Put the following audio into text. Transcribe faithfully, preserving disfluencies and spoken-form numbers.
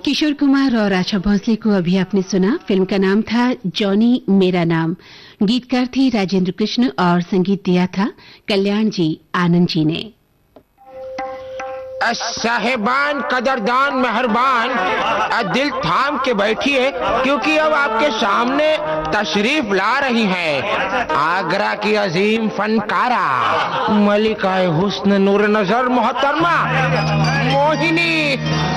किशोर कुमार और आशा भोसले को अभी आपने सुना। फिल्म का नाम था जॉनी मेरा नाम। गीतकार थे राजेंद्र कृष्ण और संगीत दिया था कल्याण जी आनंद जी ने। साहेबान, कदरदान, मेहरबान, दिल थाम के बैठिए क्योंकि अब आपके सामने तशरीफ ला रही हैं आगरा की अजीम फनकारा मलिका हुस्न नूर नजर मोहतरमा मोहिनी